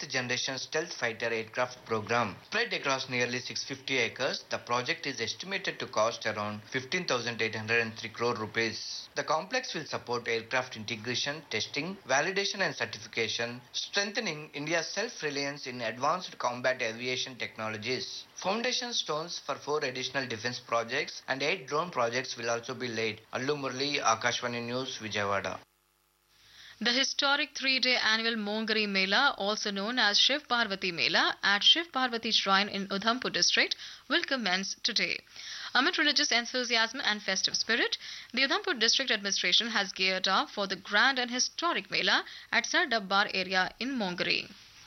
generation stealth fighter aircraft program. Spread across nearly 650 acres, the project is estimated to cost around 15,803 crore rupees. The complex will support aircraft integration, testing, validation and certification, strengthening India's self-reliance in advanced combat aviation technologies. Foundation stones for 4 additional defense projects and 8 drone projects will also be laid. Allu Murli, Akashvani News, Vijayawada. The historic 3-day annual Mongari Mela, also known as Shiv Parvati Mela, at Shiv Parvati Shrine in Udhampur district, will commence today. Amid religious enthusiasm and festive spirit, the Udhampur district administration has geared up for the grand and historic Mela at Sar Dabbar area in Mongari.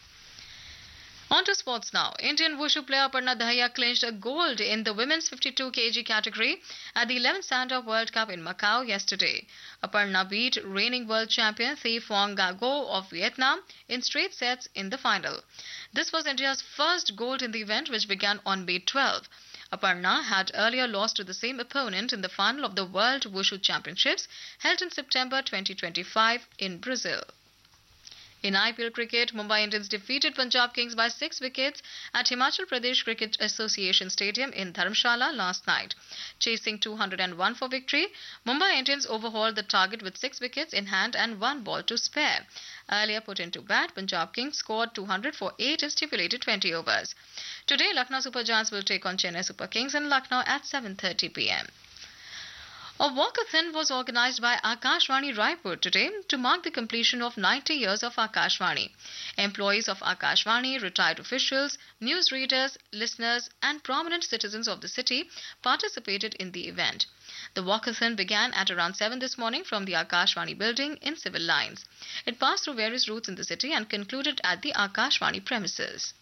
On to sports now. Indian wushu player Aparna Dahiya clinched a gold in the women's 52 kg category at the 11th Sanda World Cup in Macau yesterday. Aparna beat reigning world champion Thi Phuong Gago of Vietnam in straight sets in the final. This was India's first gold in the event, which began on May 12. Aparna had earlier lost to the same opponent in the final of the World Wushu Championships held in September 2025 in Brazil. In IPL cricket, Mumbai Indians defeated Punjab Kings by 6 wickets at Himachal Pradesh Cricket Association Stadium in Dharamshala last night. Chasing 201 for victory, Mumbai Indians overhauled the target with 6 wickets in hand and 1 ball to spare. Earlier put into bat, Punjab Kings scored 200 for 8 in stipulated 20 overs. Today, Lucknow Super Giants will take on Chennai Super Kings in Lucknow at 7:30 p.m. A walkathon was organized by Akashvani Raipur today to mark the completion of 90 years of Akashvani. Employees of Akashvani, retired officials, newsreaders, listeners and prominent citizens of the city participated in the event. The walkathon began at around 7 this morning from the Akashvani building in Civil Lines. It passed through various routes in the city and concluded at the Akashvani premises.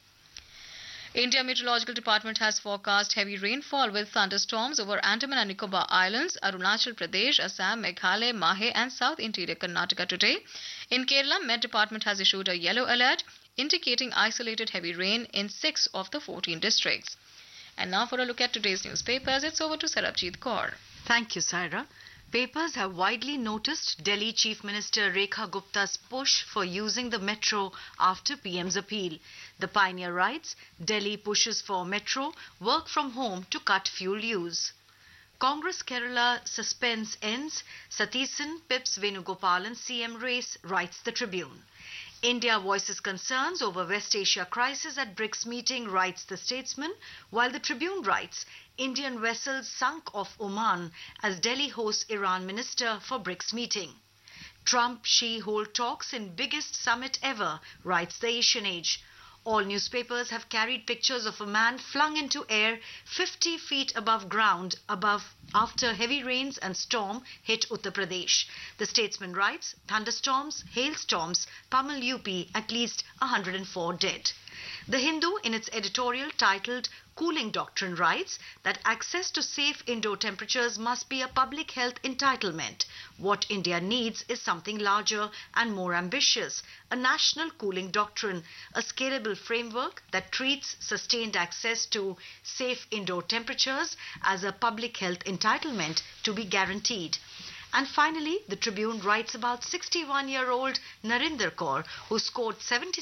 India Meteorological Department has forecast heavy rainfall with thunderstorms over Andaman and Nicobar Islands, Arunachal Pradesh, Assam, Meghalaya, Mahe and South Interior Karnataka today. In Kerala, Met Department has issued a yellow alert indicating isolated heavy rain in 6 of the 14 districts. And now for a look at today's newspapers, it's over to Sarabjit Kaur. Thank you, Saira. Papers have widely noticed Delhi Chief Minister Rekha Gupta's push for using the metro after PM's appeal. The Pioneer writes, Delhi pushes for metro, work from home to cut fuel use. Congress Kerala suspense ends, Satisan pips Venugopalan CM race, writes the Tribune. India voices concerns over West Asia crisis at BRICS meeting, writes the Statesman, while the Tribune writes, Indian vessels sunk off Oman as Delhi hosts Iran minister for BRICS meeting. Trump-Xi hold talks in biggest summit ever, writes the Asian Age. All newspapers have carried pictures of a man flung into air 50 feet above ground after heavy rains and storm hit Uttar Pradesh. The Statesman writes, thunderstorms, hailstorms, pummel UP, at least 104 dead. The Hindu, in its editorial titled Cooling Doctrine, writes that access to safe indoor temperatures must be a public health entitlement. What India needs is something larger and more ambitious, a national cooling doctrine, a scalable framework that treats sustained access to safe indoor temperatures as a public health entitlement to be guaranteed. And finally, the Tribune writes about 61-year-old Narinder Kaur, who scored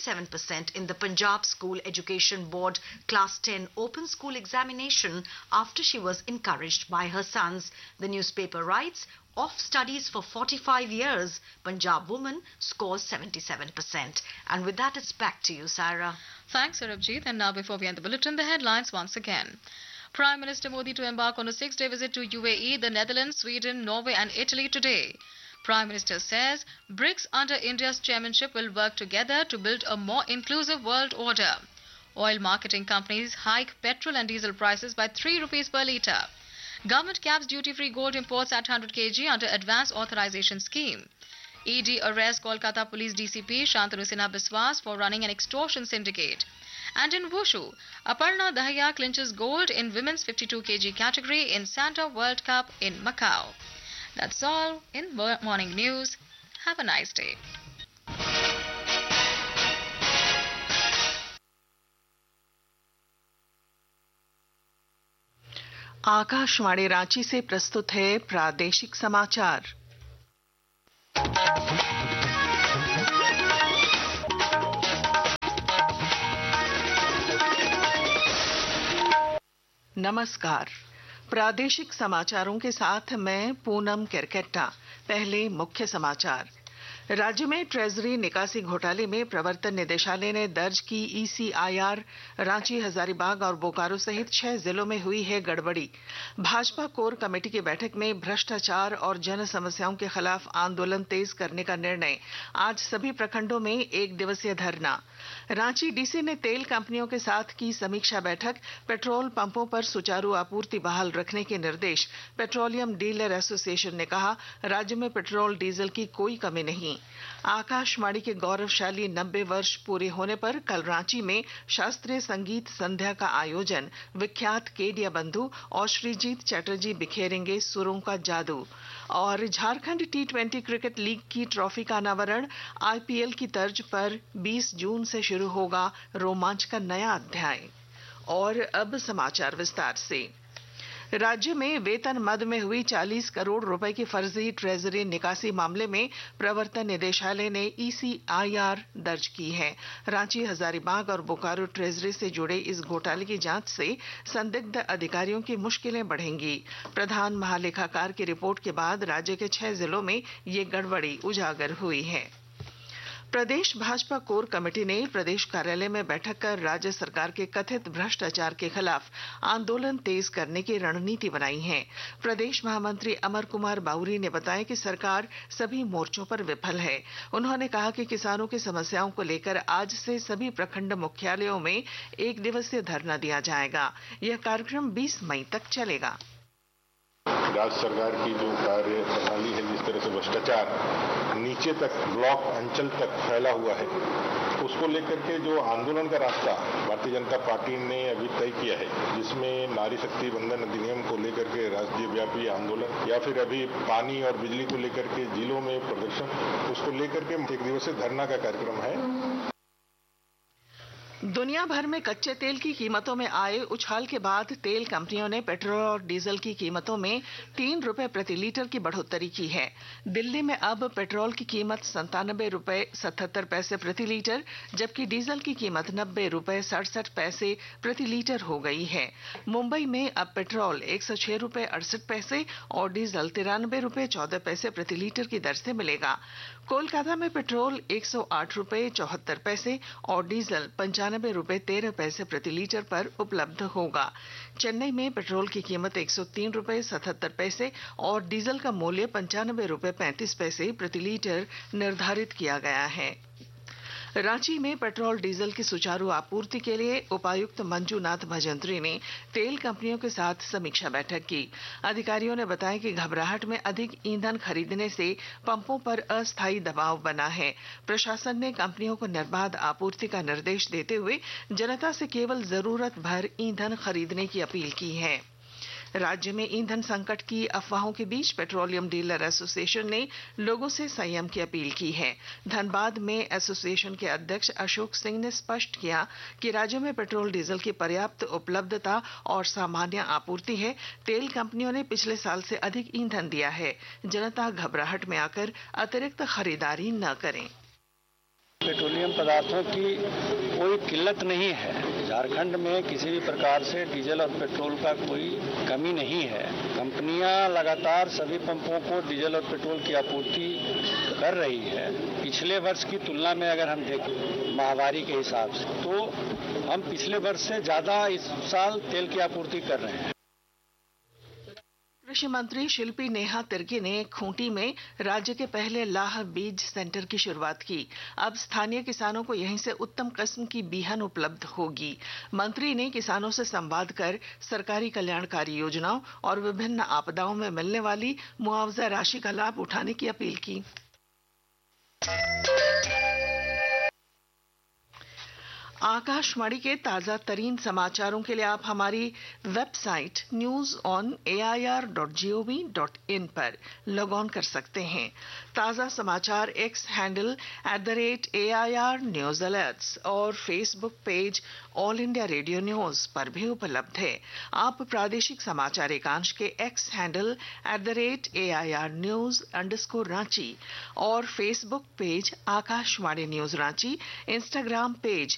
77% in the Punjab School Education Board Class 10 Open School examination after she was encouraged by her sons. The newspaper writes, off studies for 45 years, Punjab woman scores 77%. And with that, it's back to you, Saira. Thanks, Sarabjit. And now, before we end the bulletin, the headlines once again. Prime Minister Modi to embark on a 6-day visit to UAE, the Netherlands, Sweden, Norway and Italy today. Prime Minister says BRICS under India's chairmanship will work together to build a more inclusive world order. Oil marketing companies hike petrol and diesel prices by 3 rupees per litre. Government caps duty-free gold imports at 100 kg under advance authorization scheme. ED arrests Kolkata Police DCP Shantanu Sinha Biswas for running an extortion syndicate. And in Wushu, Aparna Dahiya clinches gold in women's 52 kg category in Santa World Cup in Macau. That's all in Morning News. Have a nice day. Akashvani Ranchi से प्रस्तुत है प्रादेशिक समाचार। नमस्कार। प्रादेशिक समाचारों के साथ मैं पूनम केरकेट्टा। पहले मुख्य समाचार। राज्य में ट्रेजरी निकासी घोटाले में प्रवर्तन निदेशालय ने दर्ज की ईसीआईआर। रांची, हजारीबाग और बोकारो सहित 6 जिलों में हुई है गड़बड़ी। भाजपा कोर कमेटी की बैठक में भ्रष्टाचार और जन समस्याओं के खिलाफ आंदोलन तेज करने का निर्णय। आज सभी प्रखंडों में 1 दिवसीय धरना। रांची डीसी ने तेल कंपनियों के साथ की समीक्षा बैठक। पेट्रोल पंपों पर सुचारू आपूर्ति बहाल रखने के निर्देश। पेट्रोलियम डीलर एसोसिएशन ने कहा, राज्य में पेट्रोल डीजल की कोई कमी नहीं। आकाशवाणी के गौरवशाली 90 वर्ष पूरे होने पर कल रांची में शास्त्रीय संगीत संध्या का आयोजन। विख्यात केडिया बंधु और श्रीजीत चटर्जी बिखेरेंगे सुरों का जादू। और झारखंड T20 क्रिकेट लीग की ट्रॉफी का अनावरण। आईपीएल की तर्ज पर 20 जून से शुरू होगा रोमांच का नया अध्याय। और अब समाचार विस्तार से। राज्य में वेतन मद में हुई 40 करोड़ रुपए की फर्जी ट्रेजरी निकासी मामले में प्रवर्तन निदेशालय ने ईसीआईआर दर्ज की है। रांची, हजारीबाग और बोकारो ट्रेजरी से जुड़े इस घोटाले की जांच से संदिग्ध अधिकारियों की मुश्किलें बढ़ेंगी। प्रधान महालेखाकार की रिपोर्ट के बाद राज्य के 6 जिलों में ये गड़बड़ी उजागर हुई है। प्रदेश भाजपा कोर कमेटी ने प्रदेश कार्यालय में बैठक कर राज्य सरकार के कथित भ्रष्टाचार के खिलाफ आंदोलन तेज करने की रणनीति बनाई है। प्रदेश महामंत्री अमर कुमार बाउरी ने बताया कि सरकार सभी मोर्चों पर विफल है। उन्होंने कहा कि किसानों की समस्याओं को लेकर आज से सभी प्रखंड मुख्यालयों में 1 दिवसीय धरना दिया जाएगा। यह कार्यक्रम 20 मई तक चलेगा। राज्य सरकार की जो कार्य प्रणाली है, जिस तरह से भ्रष्टाचार नीचे तक, ब्लॉक अंचल तक फैला हुआ है, उसको लेकर के जो आंदोलन का रास्ता भारतीय जनता पार्टी ने अभी तय किया है, जिसमें नारी शक्ति बंधन अधिनियम को लेकर के राज्यव्यापी आंदोलन या फिर अभी पानी और बिजली को लेकर के जिलों में प्रदर्शन, उसको लेकर के 1 दिवसीय धरना का कार्यक्रम है। दुनिया भर में कच्चे तेल की कीमतों में आए उछाल के बाद तेल कंपनियों ने पेट्रोल और डीजल की कीमतों में 3 रुपए प्रति लीटर की बढ़ोतरी की है। दिल्ली में अब पेट्रोल की कीमत 97 रुपए 77 पैसे प्रति लीटर, जबकि डीजल की कीमत 90 रुपए 67 पैसे प्रति लीटर हो गई है। मुंबई में अब पेट्रोल 106 रुपए 68 पैसे और डीजल 93 रुपए 14 पैसे प्रति लीटर की दर से मिलेगा। कोलकाता में पेट्रोल 108 रुपए 74 पैसे और डीजल 95 रुपए 13 पैसे प्रति लीटर पर उपलब्ध होगा। चेन्नई में पेट्रोल की कीमत 103 रुपए 77 पैसे और डीजल का मूल्य 95 रुपए 35 पैसे प्रति लीटर निर्धारित किया गया है। रांची में पेट्रोल डीजल की सुचारू आपूर्ति के लिए उपायुक्त मंजूनाथ भजंत्री ने तेल कंपनियों के साथ समीक्षा बैठक की। अधिकारियों ने बताया कि घबराहट में अधिक ईंधन खरीदने से पंपों पर अस्थायी दबाव बना है। प्रशासन ने कंपनियों को निर्बाध आपूर्ति का निर्देश देते हुए जनता से केवल जरूरत भर ईंधन खरीदने की अपील की है। राज्य में ईंधन संकट की अफवाहों के बीच पेट्रोलियम डीलर एसोसिएशन ने लोगों से संयम की अपील की है। धनबाद में एसोसिएशन के अध्यक्ष अशोक सिंह ने स्पष्ट किया कि राज्य में पेट्रोल डीजल की पर्याप्त उपलब्धता और सामान्य आपूर्ति है। तेल कंपनियों ने पिछले साल से अधिक ईंधन दिया है। जनता घबराहट में आकर अतिरिक्त खरीदारी न करें। पेट्रोलियम पदार्थों की कोई किल्लत नहीं है। झारखंड में किसी भी प्रकार से डीजल और पेट्रोल का कोई कमी नहीं है। कंपनियां लगातार सभी पंपों को डीजल और पेट्रोल की आपूर्ति कर रही है। पिछले वर्ष की तुलना में अगर हम देखें महामारी के हिसाब से, तो हम पिछले वर्ष से ज्यादा इस साल तेल की आपूर्ति कर रहे हैं। कृषि मंत्री शिल्पी नेहा तिर्की ने खूंटी में राज्य के पहले लाह बीज सेंटर की शुरुआत की। अब स्थानीय किसानों को यहीं से उत्तम किस्म की बीहन उपलब्ध होगी। मंत्री ने किसानों से संवाद कर सरकारी कल्याणकारी योजनाओं और विभिन्न आपदाओं में मिलने वाली मुआवजा राशि का लाभ उठाने की अपील की। आकाशवाणी के ताजा तरीन समाचारों के लिए आप हमारी वेबसाइट newsonair.gov.in पर लॉग ऑन कर सकते हैं। ताजा समाचार x handle @AIR news alerts और Facebook page all India radio news पर भी उपलब्ध है। आप प्रादेशिक समाचार एकांश के एक्स हैंडल @AIR news_रांची और Facebook page Akashvani news Ranchi, Instagram page